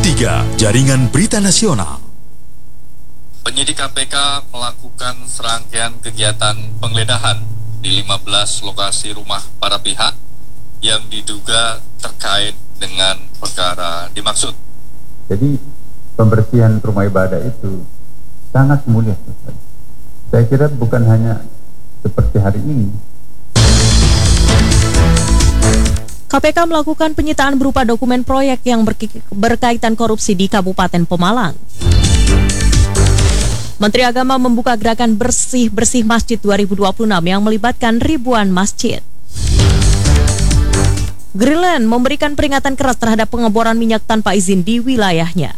3, Jaringan Berita Nasional. Penyidik KPK melakukan serangkaian kegiatan penggeledahan di 15 lokasi rumah para pihak yang diduga terkait dengan perkara dimaksud. Jadi pembersihan rumah ibadah itu sangat mulia. Saya kira bukan hanya seperti hari ini. KPK melakukan penyitaan berupa dokumen proyek yang berkaitan korupsi di Kabupaten Pemalang. Menteri Agama membuka gerakan Bersih-Bersih Masjid 2026 yang melibatkan ribuan masjid. Greenland memberikan peringatan keras terhadap pengeboran minyak tanpa izin di wilayahnya.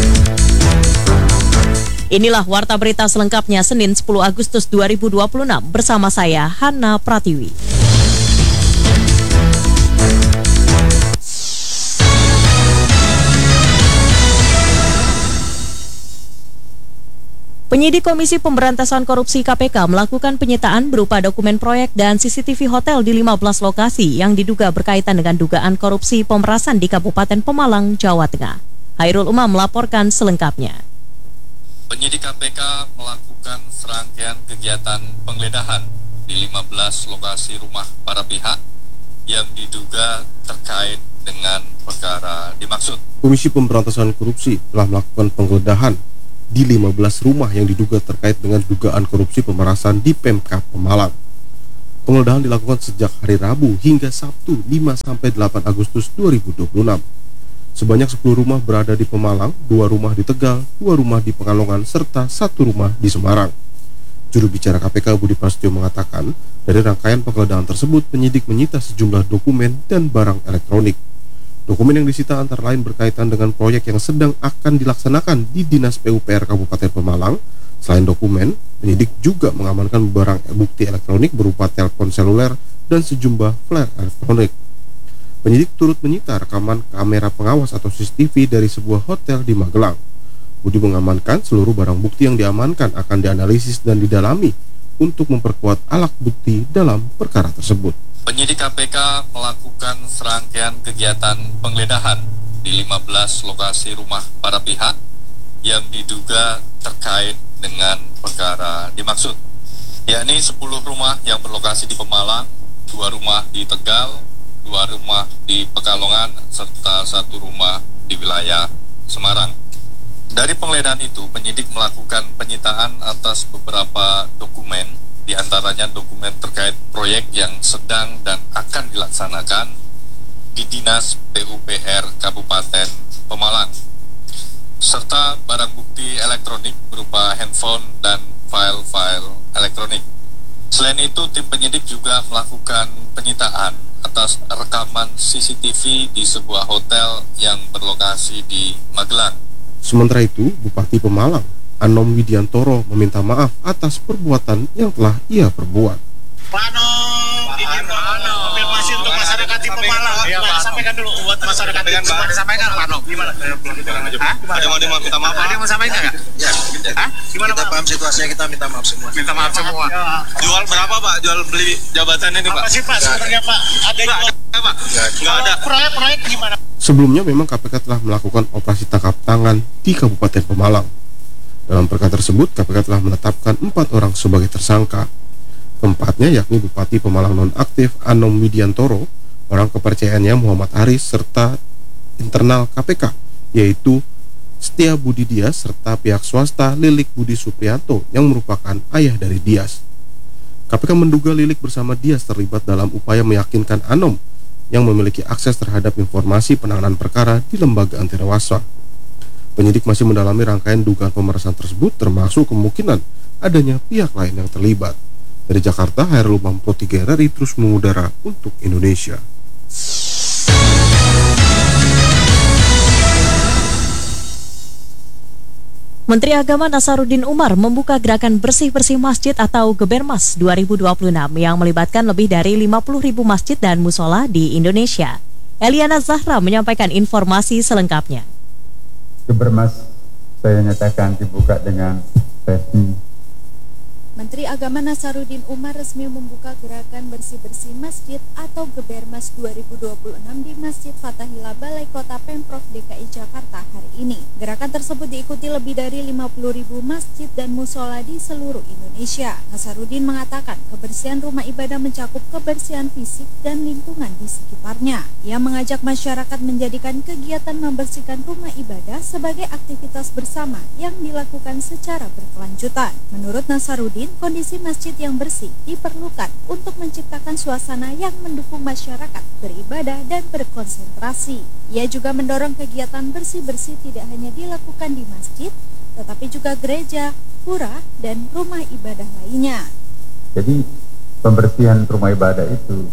Inilah Warta Berita selengkapnya Senin 10 Agustus 2026 bersama saya, Hana Pratiwi. Penyidik Komisi Pemberantasan Korupsi KPK melakukan penyitaan berupa dokumen proyek dan CCTV hotel di 15 lokasi yang diduga berkaitan dengan dugaan korupsi pemerasan di Kabupaten Pemalang, Jawa Tengah. Hairul Umam melaporkan selengkapnya. Penyidik KPK melakukan serangkaian kegiatan penggeledahan di 15 lokasi rumah para pihak yang diduga terkait dengan perkara dimaksud. Komisi Pemberantasan Korupsi telah melakukan penggeledahan di 15 rumah yang diduga terkait dengan dugaan korupsi pemerasan di Pemkab Pemalang. Penggeledahan dilakukan sejak hari Rabu hingga Sabtu 5-8 Agustus 2026. Sebanyak 10 rumah berada di Pemalang, 2 rumah di Tegal, 2 rumah di Pekalongan, serta 1 rumah di Semarang. Juru bicara KPK Budi Prasetyo mengatakan, dari rangkaian penggeledahan tersebut penyidik menyita sejumlah dokumen dan barang elektronik. Dokumen yang disita antara lain berkaitan dengan proyek yang sedang akan dilaksanakan di Dinas PUPR Kabupaten Pemalang. Selain dokumen, penyidik juga mengamankan barang bukti elektronik berupa telepon seluler dan sejumlah flare elektronik. Penyidik turut menyita rekaman kamera pengawas atau CCTV dari sebuah hotel di Magelang. Budi mengamankan seluruh barang bukti yang diamankan akan dianalisis dan didalami untuk memperkuat alat bukti dalam perkara tersebut. Penyidik KPK melakukan serangkaian kegiatan penggeledahan di 15 lokasi rumah para pihak yang diduga terkait dengan perkara dimaksud, yakni 10 rumah yang berlokasi di Pemalang, 2 rumah di Tegal, 2 rumah di Pekalongan, serta 1 rumah di wilayah Semarang. Dari penggeledahan itu, penyidik melakukan penyitaan atas beberapa dokumen, di antaranya dokumen terkait proyek yang sedang dan akan dilaksanakan di Dinas PUPR Kabupaten Pemalang, serta barang bukti elektronik berupa handphone dan file-file elektronik. Selain itu, tim penyidik juga melakukan penyitaan atas rekaman CCTV di sebuah hotel yang berlokasi di Magelang. Sementara itu, Bupati Pemalang Anom Widiantoro meminta maaf atas perbuatan yang telah ia perbuat. Pak Anom, afirmasi untuk masyarakat di Pemalang. Ya, sampaikan dulu buat masyarakat di Pemalang. Sampaikan Pak Anom. Gimana? Ada yang mau minta maaf? Ada yang mau sampaikan nggak? Ya, gimana kita Pak? paham situasinya, kita minta maaf semua. Minta maaf semua. Jual berapa Pak? Jual beli jabatan ini Pak? Apa sih Pak sebenarnya Pak? Ada jual? Pak? Nggak ada. Proyek gimana? Sebelumnya memang KPK telah melakukan operasi tangkap tangan di Kabupaten Pemalang. Dalam perkara tersebut, KPK telah menetapkan 4 orang sebagai tersangka. Keempatnya yakni Bupati Pemalang nonaktif Anom Widiantoro, orang kepercayaannya Muhammad Haris, serta internal KPK, yaitu Setia Budi Dias, serta pihak swasta Lilik Budi Supriyanto yang merupakan ayah dari Dias. KPK menduga Lilik bersama Dias terlibat dalam upaya meyakinkan Anom yang memiliki akses terhadap informasi penanganan perkara di lembaga anti rewasa. Penyidik masih mendalami rangkaian dugaan pemerasan tersebut, termasuk kemungkinan adanya pihak lain yang terlibat. Dari Jakarta, Hairul Umam Pro 3 RRI terus mengudara untuk Indonesia. Menteri Agama Nasaruddin Umar membuka gerakan Bersih-Bersih Masjid atau Gebermas 2026 yang melibatkan lebih dari 50.000 masjid dan musola di Indonesia. Eliana Zahra menyampaikan informasi selengkapnya. Gebermas saya nyatakan dibuka dengan resmi Menteri Agama Nasaruddin Umar resmi membuka gerakan bersih-bersih masjid atau Gebermas 2026 di Masjid Fathahillah Balai Kota Pemprov DKI Jakarta hari ini. Gerakan tersebut diikuti lebih dari 50.000 masjid dan musola di seluruh Indonesia. Nasaruddin mengatakan kebersihan rumah ibadah mencakup kebersihan fisik dan lingkungan di sekitarnya. Ia mengajak masyarakat menjadikan kegiatan membersihkan rumah ibadah sebagai aktivitas bersama yang dilakukan secara berkelanjutan. Menurut Nasaruddin, kondisi masjid yang bersih diperlukan untuk menciptakan suasana yang mendukung masyarakat beribadah dan berkonsentrasi. Ia juga mendorong kegiatan bersih-bersih tidak hanya dilakukan di masjid, tetapi juga gereja, pura, dan rumah ibadah lainnya. Jadi pembersihan rumah ibadah itu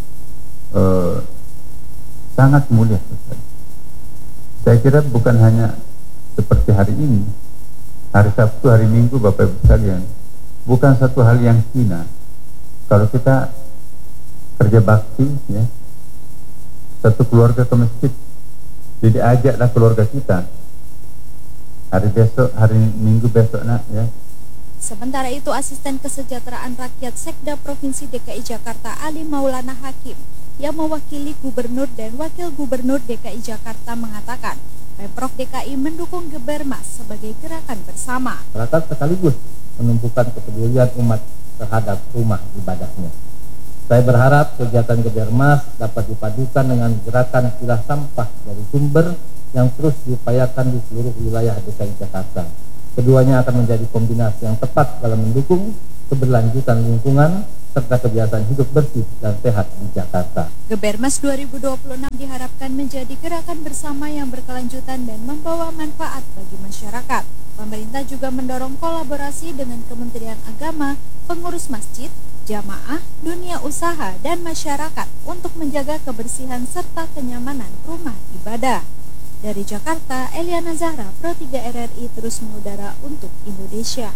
sangat mulia. Saya kira bukan hanya seperti hari ini, hari Sabtu, hari Minggu, Bapak Ibu sekalian, bukan satu hal yang hina kalau kita kerja bakti, ya, satu keluarga ke masjid, jadi ajaklah keluarga kita hari besok, hari Minggu besok nak, ya. Sementara itu, Asisten Kesejahteraan Rakyat Sekda Provinsi DKI Jakarta Ali Maulana Hakim yang mewakili Gubernur dan Wakil Gubernur DKI Jakarta mengatakan Pemprov DKI mendukung Gebermas sebagai gerakan bersama. Masyarakat sekaligus menumpukan kepedulian umat terhadap rumah ibadahnya. Saya berharap kegiatan Gebermas dapat dipadukan dengan gerakan pilah sampah dari sumber yang terus diupayakan di seluruh wilayah DKI Jakarta. Keduanya akan menjadi kombinasi yang tepat dalam mendukung keberlanjutan lingkungan serta kebiasaan hidup bersih dan sehat di Jakarta. Gebermas 2026 diharapkan menjadi gerakan bersama yang berkelanjutan dan membawa manfaat bagi masyarakat. Pemerintah juga mendorong kolaborasi dengan Kementerian Agama, pengurus masjid, jamaah, dunia usaha, dan masyarakat untuk menjaga kebersihan serta kenyamanan rumah ibadah. Dari Jakarta, Eliana Zahra, Pro 3 RRI terus mengudara untuk Indonesia.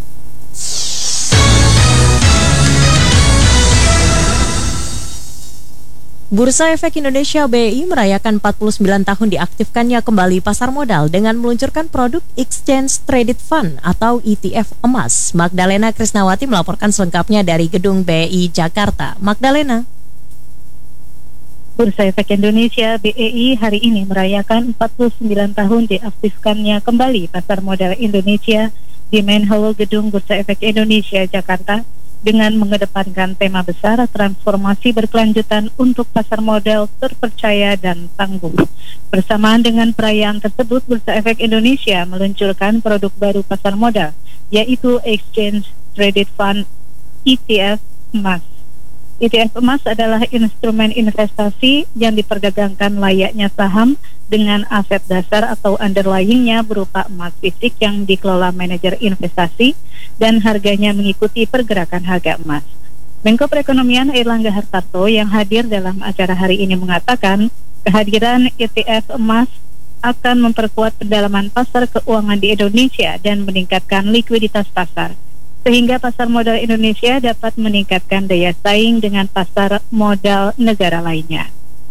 Bursa Efek Indonesia BEI merayakan 49 tahun diaktifkannya kembali pasar modal dengan meluncurkan produk Exchange Traded Fund atau ETF emas. Magdalena Krisnawati melaporkan selengkapnya dari Gedung BEI Jakarta. Magdalena. Bursa Efek Indonesia BEI hari ini merayakan 49 tahun diaktifkannya kembali pasar modal Indonesia di Main Hall Gedung Bursa Efek Indonesia Jakarta dengan mengedepankan tema besar transformasi berkelanjutan untuk pasar modal terpercaya dan tangguh. Bersamaan dengan perayaan tersebut, Bursa Efek Indonesia meluncurkan produk baru pasar modal, yaitu Exchange Traded Fund ETF emas. ETF emas adalah instrumen investasi yang diperdagangkan layaknya saham dengan aset dasar atau underlyingnya berupa emas fisik yang dikelola manajer investasi dan harganya mengikuti pergerakan harga emas. Menko Perekonomian Airlangga Hartarto yang hadir dalam acara hari ini mengatakan kehadiran ETF emas akan memperkuat pendalaman pasar keuangan di Indonesia dan meningkatkan likuiditas pasar, sehingga pasar modal Indonesia dapat meningkatkan daya saing dengan pasar modal negara lainnya.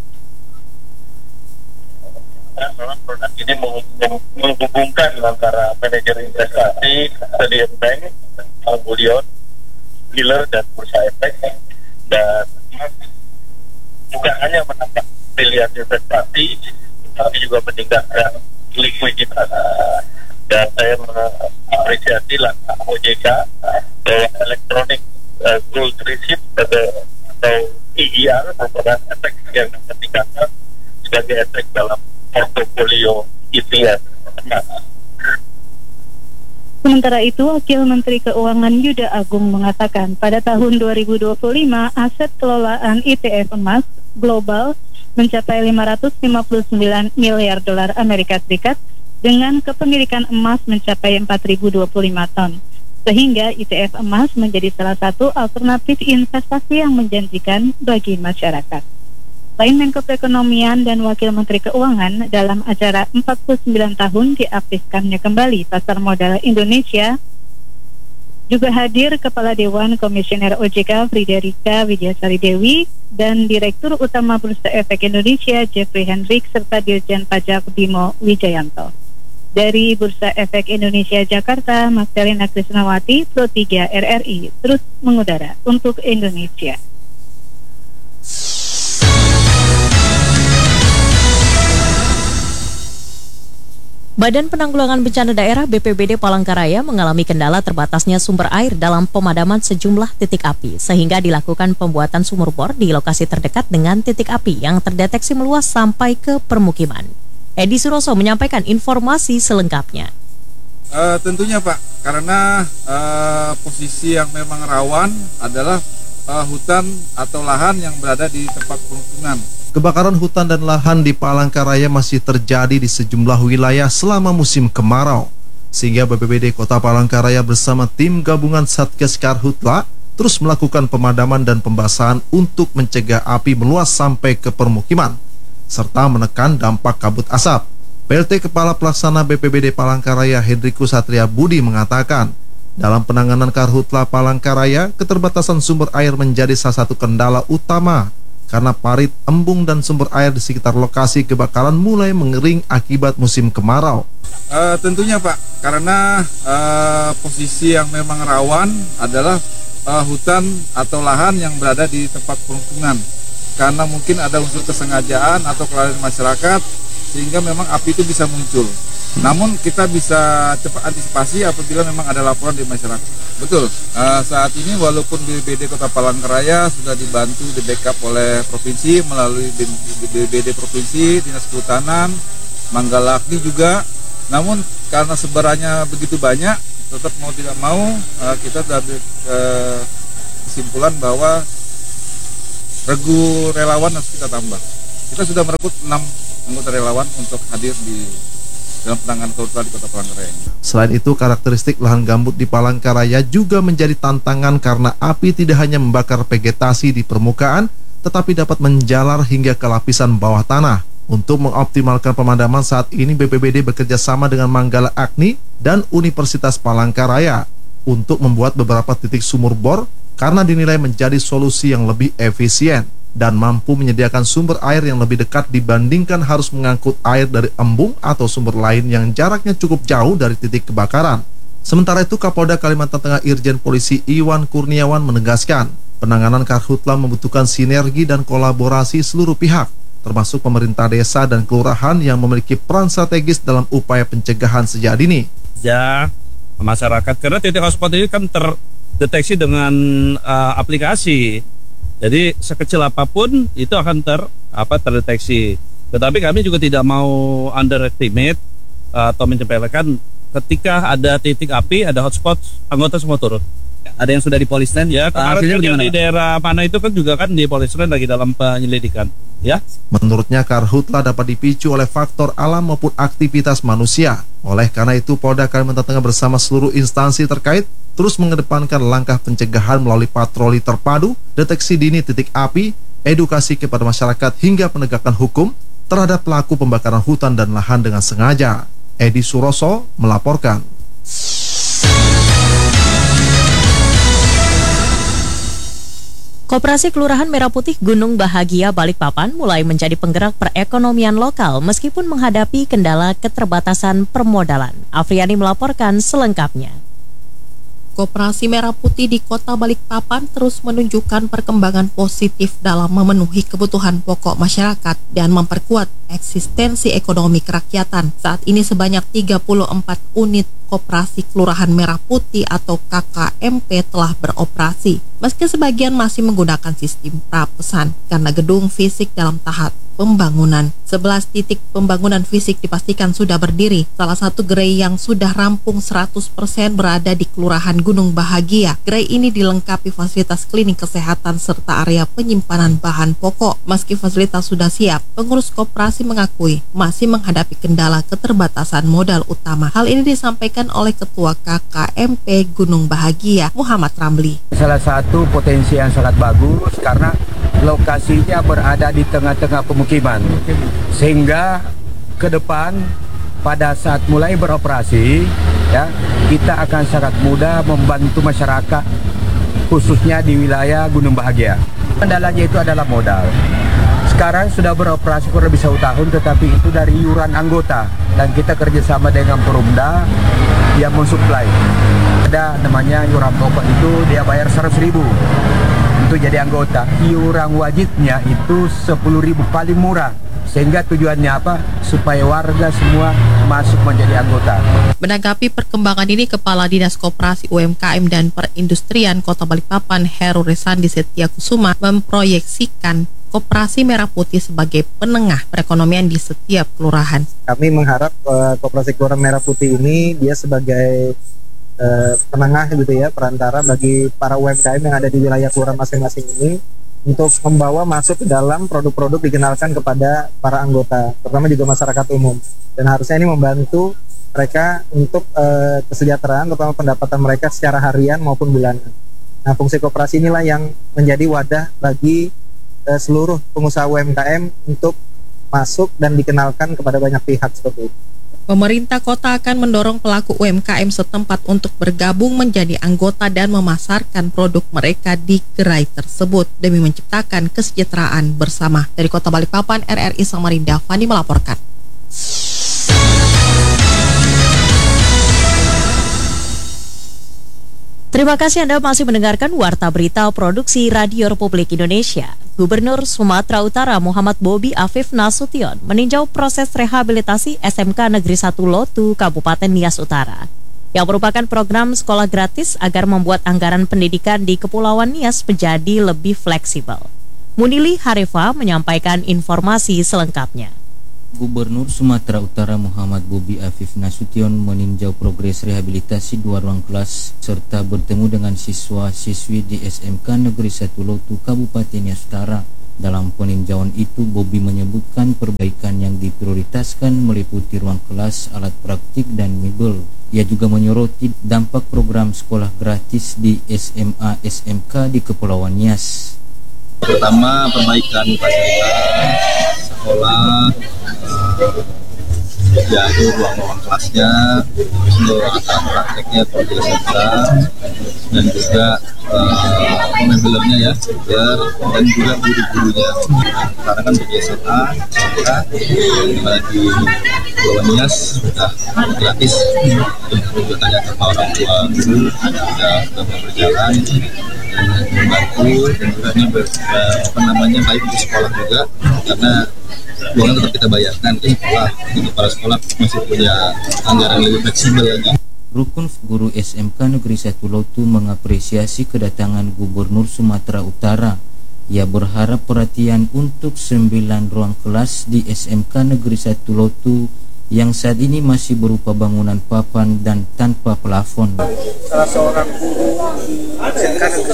Memang produk ini menghubungkan antara manajer investasi, custodian bank, bullion, dealer, dan bursa efek, dan bukan hanya menambah pilihan investasi, tapi juga meningkatkan likuiditas. Dan saya mengapresiasi langkah OJK bahwa elektronik gold receipt atau EIR merupakan efek yang ditingkatkan sebagai efek dalam portofolio ETF. Sementara itu, Wakil Menteri Keuangan Yuda Agung mengatakan pada tahun 2025 aset kelolaan ETF emas global mencapai 559 miliar dolar Amerika Serikat dengan kepemilikan emas mencapai 4.025 ton, sehingga ETF emas menjadi salah satu alternatif investasi yang menjanjikan bagi masyarakat. Selain Menko Perekonomian dan Wakil Menteri Keuangan, dalam acara 49 tahun diaktifkannya kembali pasar modal Indonesia, juga hadir Kepala Dewan Komisioner OJK Friderika Widyasari Dewi dan Direktur Utama Bursa Efek Indonesia Jeffrey Hendrik serta Dirjen Pajak Bimo Wijayanto. Dari Bursa Efek Indonesia Jakarta, Magdalena Krisnawati, Pro 3 RRI, terus mengudara untuk Indonesia. Badan Penanggulangan Bencana Daerah BPBD Palangkaraya mengalami kendala terbatasnya sumber air dalam pemadaman sejumlah titik api, sehingga dilakukan pembuatan sumur bor di lokasi terdekat dengan titik api yang terdeteksi meluas sampai ke permukiman. Edi Suroso menyampaikan informasi selengkapnya. Tentunya Pak, karena posisi yang memang rawan adalah hutan atau lahan yang berada di tempat permukiman. Kebakaran hutan dan lahan di Palangkaraya masih terjadi di sejumlah wilayah selama musim kemarau, sehingga BPBD Kota Palangkaraya bersama tim gabungan Satgas Karhutla terus melakukan pemadaman dan pembasahan untuk mencegah api meluas sampai ke permukiman, serta menekan dampak kabut asap. PLT Kepala Pelaksana BPBD Palangkaraya Hendriku Satria Budi mengatakan, dalam penanganan Karhutla Palangkaraya, keterbatasan sumber air menjadi salah satu kendala utama, karena parit, embung, dan sumber air di sekitar lokasi kebakaran mulai mengering akibat musim kemarau. Tentunya Pak, karena posisi yang memang rawan adalah hutan atau lahan yang berada di tempat permukiman. Karena mungkin ada unsur kesengajaan atau kelalaian masyarakat, sehingga memang api itu bisa muncul. Namun kita bisa cepat antisipasi apabila memang ada laporan di masyarakat. Betul, saat ini walaupun BPBD Kota Palangkaraya sudah dibantu di backup oleh provinsi melalui BPBD Provinsi, Dinas Kehutanan, Manggala Agni juga. Namun karena sebarannya begitu banyak, tetap mau tidak mau kita sudah kesimpulan bahwa regu relawan harus kita tambah. Kita sudah merekrut 6 anggota relawan untuk hadir di dalam penanganan Karhutla di Kota Palangkaraya. Selain itu, karakteristik lahan gambut di Palangkaraya juga menjadi tantangan karena api tidak hanya membakar vegetasi di permukaan, tetapi dapat menjalar hingga ke lapisan bawah tanah. Untuk mengoptimalkan pemadaman, saat ini BPBD bekerja sama dengan Manggala Agni dan Universitas Palangkaraya untuk membuat beberapa titik sumur bor karena dinilai menjadi solusi yang lebih efisien dan mampu menyediakan sumber air yang lebih dekat dibandingkan harus mengangkut air dari embung atau sumber lain yang jaraknya cukup jauh dari titik kebakaran. Sementara itu, Kapolda Kalimantan Tengah Irjen Polisi Iwan Kurniawan menegaskan, penanganan Karhutla membutuhkan sinergi dan kolaborasi seluruh pihak, termasuk pemerintah desa dan kelurahan yang memiliki peran strategis dalam upaya pencegahan sejak dini. Ya, masyarakat, karena titik hotspot ini kan terdeteksi dengan aplikasi. Jadi sekecil apapun itu akan terdeteksi. Tetapi kami juga tidak mau underestimate atau menyepelekan ketika ada titik api, ada hotspot, anggota semua turun. Ada yang sudah di Polisland ya? Kemarin kan di daerah mana itu kan juga kan di Polisland lagi dalam penyelidikan. Ya. Menurutnya Karhutla dapat dipicu oleh faktor alam maupun aktivitas manusia. Oleh karena itu, Polda Kalimantan Tengah bersama seluruh instansi terkait terus mengedepankan langkah pencegahan melalui patroli terpadu, deteksi dini titik api, edukasi kepada masyarakat hingga penegakan hukum terhadap pelaku pembakaran hutan dan lahan dengan sengaja. Edi Suroso melaporkan. Koperasi Kelurahan Merah Putih Gunung Bahagia Balikpapan mulai menjadi penggerak perekonomian lokal meskipun menghadapi kendala keterbatasan permodalan. Afriani melaporkan selengkapnya. Koperasi Merah Putih di Kota Balikpapan terus menunjukkan perkembangan positif dalam memenuhi kebutuhan pokok masyarakat dan memperkuat eksistensi ekonomi kerakyatan. Saat ini sebanyak 34 unit Koperasi Kelurahan Merah Putih atau KKMP telah beroperasi, meski sebagian masih menggunakan sistem prapesan karena gedung fisik dalam tahap pembangunan. 11 titik pembangunan fisik dipastikan sudah berdiri. Salah satu gerai yang sudah rampung 100% berada di Kelurahan Gunung Bahagia. Gerai ini dilengkapi fasilitas klinik kesehatan serta area penyimpanan bahan pokok. Meski fasilitas sudah siap, pengurus koperasi mengakui masih menghadapi kendala keterbatasan modal utama. Hal ini disampaikan oleh Ketua KKMP Gunung Bahagia, Muhammad Ramli. Salah satu potensi yang sangat bagus karena lokasinya berada di tengah-tengah pemukiman, sehingga ke depan pada saat mulai beroperasi ya, kita akan sangat mudah membantu masyarakat khususnya di wilayah Gunung Bahagia. Kendalanya itu adalah modal. Sekarang sudah beroperasi kurang lebih 1 tahun, tetapi itu dari iuran anggota. Dan kita kerjasama dengan Perumda yang mensuplai. Ada namanya iuran pokok itu dia bayar 100.000 untuk jadi anggota. Iuran wajibnya itu 10.000 paling murah. Sehingga tujuannya apa? Supaya warga semua masuk menjadi anggota. Menanggapi perkembangan ini, Kepala Dinas Koperasi UMKM dan Perindustrian Kota Balikpapan Heru Resandi Setiakusuma memproyeksikan Koperasi Merah Putih sebagai penengah perekonomian di setiap kelurahan. Kami mengharap Koperasi Kelurahan Merah Putih ini dia sebagai penengah gitu ya, perantara bagi para UMKM yang ada di wilayah kelurahan masing-masing ini untuk membawa masuk ke dalam produk-produk dikenalkan kepada para anggota, terutama juga masyarakat umum. Dan harusnya ini membantu mereka untuk kesejahteraan, terutama pendapatan mereka secara harian maupun bulanan. Nah, fungsi koperasi inilah yang menjadi wadah bagi seluruh pengusaha UMKM untuk masuk dan dikenalkan kepada banyak pihak seperti itu. Pemerintah kota akan mendorong pelaku UMKM setempat untuk bergabung menjadi anggota dan memasarkan produk mereka di gerai tersebut demi menciptakan kesejahteraan bersama. Dari Kota Balikpapan, RRI Samarinda, Fani melaporkan. Terima kasih Anda masih mendengarkan Warta Berita Produksi Radio Republik Indonesia. Gubernur Sumatera Utara Muhammad Bobi Afif Nasution meninjau proses rehabilitasi SMK Negeri 1 Lotu, Kabupaten Nias Utara, yang merupakan program sekolah gratis agar membuat anggaran pendidikan di Kepulauan Nias menjadi lebih fleksibel. Munili Harifa menyampaikan informasi selengkapnya. Gubernur Sumatera Utara Muhammad Bobi Afif Nasution meninjau progres rehabilitasi 2 ruang kelas serta bertemu dengan siswa-siswi di SMK Negeri 1 Lotu, Kabupaten Nias Utara. Dalam peninjauan itu, Bobi menyebutkan perbaikan yang diprioritaskan meliputi ruang kelas, alat praktik, dan mebel. Ia juga menyoroti dampak program sekolah gratis di SMA SMK di Kepulauan Nias. Pertama, perbaikan fasilitas sekolah, yaitu ruang-ruang kelasnya, alat prakteknya terbiasa, dan juga mebelernya ya, dan juga guru-gurunya. Karena kan di SMA, di Kepulauan Nias sudah gratis, juga tanya sama orang tua guru, sudah berjalan. Membantu dan juga ini baik di sekolah juga, karena uangnya tetap kita bayarkan ke sekolah. Jadi para sekolah masih punya anggaran lebih fleksibel lagi. Rukun Guru SMK Negeri 1 Lotu mengapresiasi kedatangan Gubernur Sumatera Utara. Ia berharap perhatian untuk 9 ruang kelas di SMK Negeri 1 Lotu yang saat ini masih berupa bangunan papan dan tanpa plafon. Salah seorang guru di SMK Negeri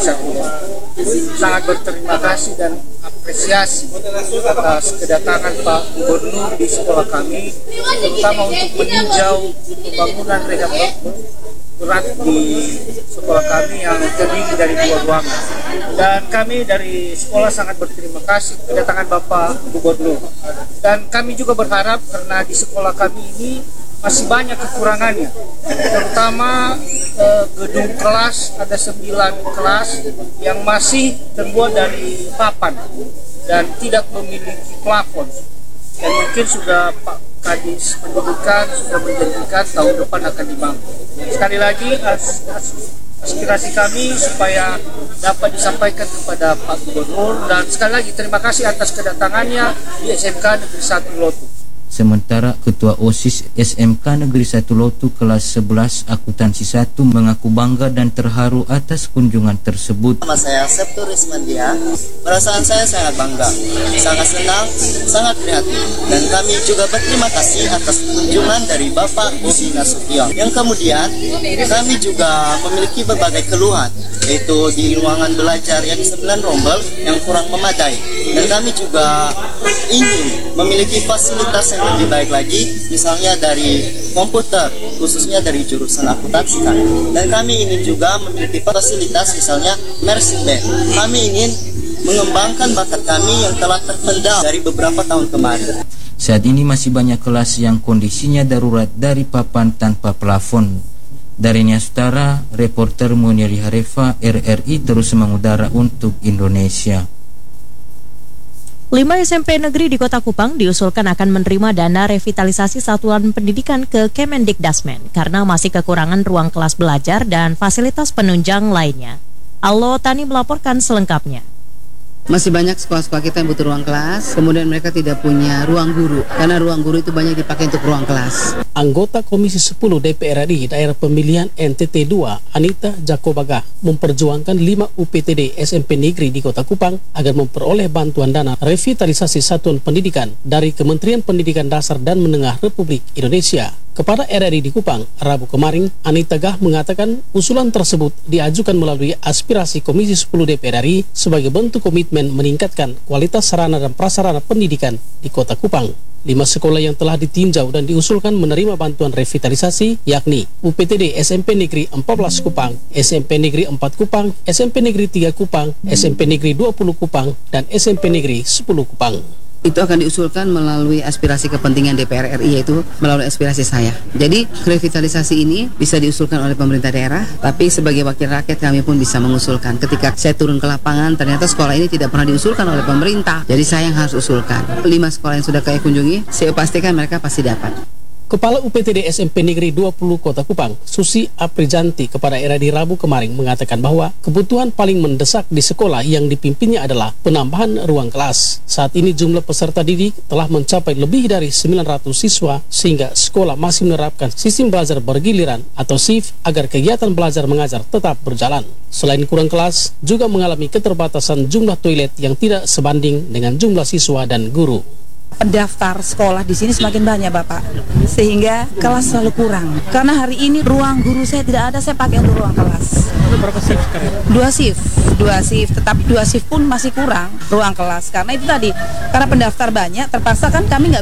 1 sangat berterima kasih dan apresiasi atas kedatangan Pak Gubernur di sekolah kami, terutama untuk meninjau pembangunan rehab berat di sekolah kami yang terdiri dari 2 ruangan. Dan kami dari sekolah sangat berterima kasih kedatangan Bapak Gubernur. Dan kami juga berharap karena di sekolah kami ini masih banyak kekurangannya, terutama gedung kelas, ada 9 kelas yang masih terbuat dari papan dan tidak memiliki plafon. Dan mungkin sudah Pak Kadis Pendidikan sudah menjanjikan tahun depan akan dibangun. Sekali lagi aspirasi kami supaya dapat disampaikan kepada Pak Gubernur, dan sekali lagi terima kasih atas kedatangannya di SMK Negeri 1 Lotu. Sementara Ketua OSIS SMK Negeri 1 Lotu kelas 11 akuntansi 1 mengaku bangga dan terharu atas kunjungan tersebut. Nama saya Septu Rismandia. Perasaan saya sangat bangga, sangat senang, sangat prihatin, dan kami juga berterima kasih atas kunjungan dari Bapak Bobi Nasution. Yang kemudian kami juga memiliki berbagai keluhan, yaitu di ruangan belajar yang 9 rombel yang kurang memadai, dan kami juga ingin memiliki fasilitas yang lebih baik lagi, misalnya dari komputer, khususnya dari jurusan akuntansi. Dan kami ingin juga memiliki fasilitas misalnya Mercy Bank. Kami ingin mengembangkan bakat kami yang telah terpendam dari beberapa tahun kemarin. Saat ini masih banyak kelas yang kondisinya darurat dari papan tanpa plafon. Dari Nias Utara, reporter Muniri Harifa, RRI terus mengudara untuk Indonesia. 5 SMP negeri di Kota Kupang diusulkan akan menerima dana revitalisasi satuan pendidikan ke Kemendikdasmen karena masih kekurangan ruang kelas belajar dan fasilitas penunjang lainnya. Allo Tani melaporkan selengkapnya. Masih banyak sekolah-sekolah kita yang butuh ruang kelas, kemudian mereka tidak punya ruang guru, karena ruang guru itu banyak dipakai untuk ruang kelas. Anggota Komisi 10 DPR RI Daerah Pemilihan NTT 2, Anita Jakobaga, memperjuangkan 5 UPTD SMP Negeri di Kota Kupang agar memperoleh bantuan dana revitalisasi satuan pendidikan dari Kementerian Pendidikan Dasar dan Menengah Republik Indonesia. Kepada RRI di Kupang, Rabu kemarin, Anita Gah mengatakan usulan tersebut diajukan melalui aspirasi Komisi 10 DPR RI sebagai bentuk komitmen meningkatkan kualitas sarana dan prasarana pendidikan di Kota Kupang. 5 sekolah yang telah ditinjau dan diusulkan menerima bantuan revitalisasi yakni UPTD SMP Negeri 14 Kupang, SMP Negeri 4 Kupang, SMP Negeri 3 Kupang, SMP Negeri 20 Kupang, dan SMP Negeri 10 Kupang. Itu akan diusulkan melalui aspirasi kepentingan DPR RI, yaitu melalui aspirasi saya. Jadi revitalisasi ini bisa diusulkan oleh pemerintah daerah, tapi sebagai wakil rakyat kami pun bisa mengusulkan. Ketika saya turun ke lapangan, ternyata sekolah ini tidak pernah diusulkan oleh pemerintah. Jadi saya yang harus usulkan. 5 sekolah yang sudah saya kunjungi, saya pastikan mereka pasti dapat. Kepala UPTD SMP Negeri 20 Kota Kupang, Susi Aprijanti, kepada RRI Rabu kemarin mengatakan bahwa kebutuhan paling mendesak di sekolah yang dipimpinnya adalah penambahan ruang kelas. Saat ini jumlah peserta didik telah mencapai lebih dari 900 siswa sehingga sekolah masih menerapkan sistem belajar bergiliran atau shift agar kegiatan belajar mengajar tetap berjalan. Selain kurang kelas, juga mengalami keterbatasan jumlah toilet yang tidak sebanding dengan jumlah siswa dan guru. Pendaftar sekolah di sini semakin banyak, Bapak, sehingga kelas selalu kurang. Karena hari ini ruang guru saya tidak ada, saya pakai untuk ruang kelas. Berapa shift sekarang? 2 shift, tetapi 2 shift pun masih kurang ruang kelas. Karena itu tadi, karena pendaftar banyak, terpaksa kan kami nggak